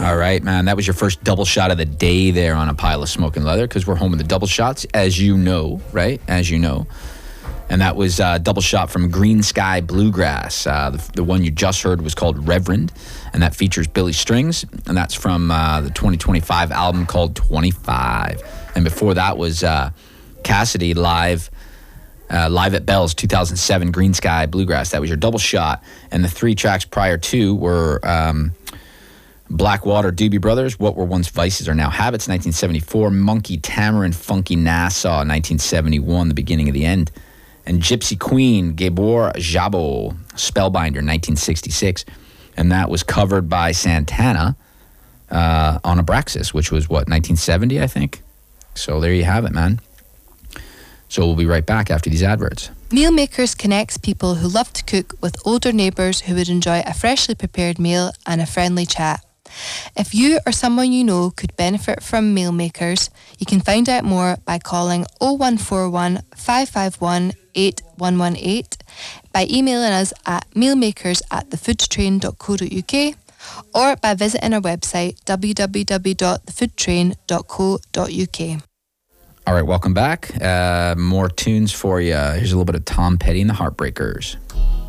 All right, man. That was your first double shot of the day there on a pile of smoking leather, because we're home with the double shots, as you know, right? As you know. And that was a double shot from Green Sky Bluegrass. The one you just heard was called Reverend, and that features Billy Strings, and that's from the 2025 album called 25. And before that was Cassidy live at Bell's 2007 Green Sky Bluegrass. That was your double shot. And the three tracks prior to were Blackwater Doobie Brothers, What Were Once Vices Are Now Habits, 1974, Monkey Tamarind, Funky Nassau, 1971, the beginning of the end. And Gypsy Queen, Gabor Szabo, Spellbinder, 1966. And that was covered by Santana on Abraxas, which was, 1970, I think? So there you have it, man. So we'll be right back after these adverts. Mealmakers connects people who love to cook with older neighbours who would enjoy a freshly prepared meal and a friendly chat. If you or someone you know could benefit from Mealmakers, you can find out more by calling 0141 551 8118, by emailing us at mealmakers@thefoodtrain.co.uk, or by visiting our website www.thefoodtrain.co.uk. All right, welcome back. More tunes for you. Here's a little bit of Tom Petty and the Heartbreakers.